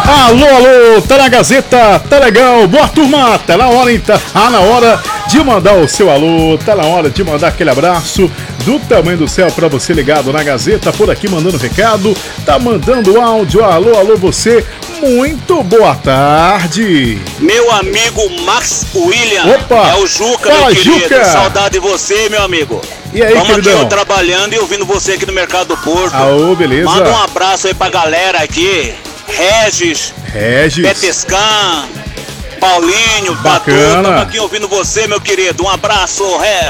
Alô, alô, tá na Gazeta, tá legal, boa turma, tá na hora, hein? Tá na hora de mandar o seu alô, tá na hora de mandar aquele abraço do tamanho do céu pra você ligado na Gazeta, por aqui mandando recado, tá mandando áudio, alô, alô, você, muito boa tarde. Meu amigo Max William, opa, é o Juca, fala, meu querido, Juca. Saudade de você, meu amigo. E aí, vamos queridão? aqui eu trabalhando e ouvindo você aqui no Mercado do Porto. Aô, beleza. Manda um abraço aí pra galera aqui, Regis. Petescan, Paulinho, Batu, estamos aqui ouvindo você, meu querido. Um abraço,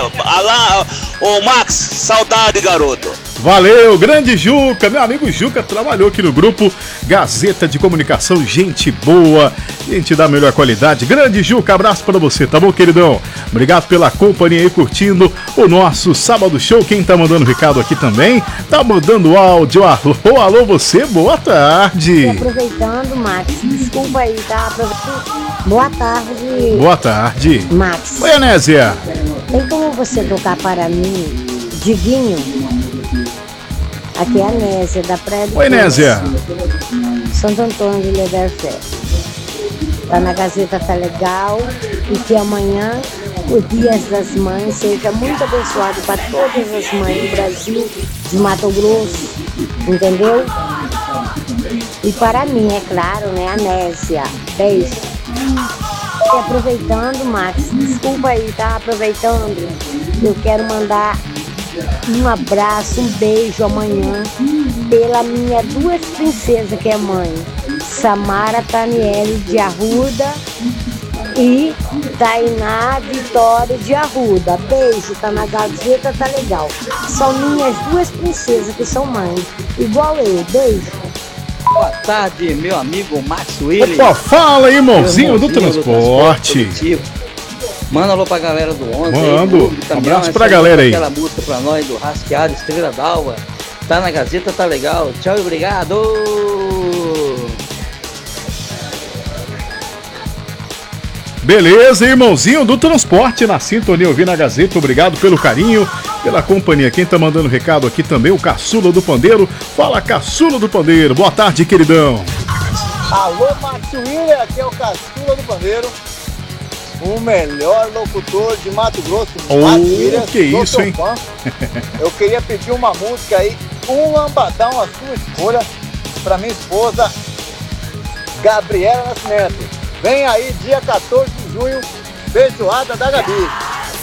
ô Max, saudade, garoto. Valeu, grande Juca, meu amigo Juca trabalhou aqui no grupo Gazeta de Comunicação, gente boa, gente da melhor qualidade. Grande Juca, abraço pra você, tá bom, queridão? Obrigado pela companhia aí, curtindo o nosso Sábado Show. Quem tá mandando recado aqui também, tá mandando áudio. Alô, alô, você, boa tarde. E aproveitando, Max, desculpa aí, tá? Boa tarde. Boa tarde. Max. Oi, Anésia. Tem como você tocar para mim, Diguinho? Aqui é a Nésia, da Praia do Oi, Nésia. Santo Antônio de Lederfé. Tá na Gazeta, tá legal. E que amanhã, o Dia das Mães, seja muito abençoado para todas as mães do Brasil, de Mato Grosso, entendeu? E para mim, é claro, né, a Nésia. Beijo. E aproveitando, Max, desculpa aí, tá? Aproveitando, eu quero mandar um abraço, um beijo amanhã pela minha duas princesas que é mãe, Samara Taniele de Arruda e Tainá Vitória de Arruda. Beijo, tá na Gazeta, tá legal. São minhas duas princesas que são mães, igual eu. Beijo. Boa tarde, meu amigo Max William. Opa, fala aí, irmãozinho do transporte. Manda alô pra galera do 11. Mando. Um abraço pra galera aí. Aquela música pra nós do Rasqueado, Estrela d'Alva. Tá na Gazeta, tá legal. Tchau e obrigado. Beleza, irmãozinho do transporte na sintonia, ouvindo a Gazeta. Obrigado pelo carinho, pela companhia. Quem tá mandando recado aqui também, o Caçula do Pandeiro. Fala, Caçula do Pandeiro. Boa tarde, queridão. Alô, Max William, aqui é o Caçula do Pandeiro. O melhor locutor de Mato Grosso, Max William. Que isso, hein? Fã. Eu queria pedir uma música aí, um lambadão, a sua escolha, pra minha esposa, Gabriela Nascimento. Vem aí, dia 14 de junho, feijoada da Gabi.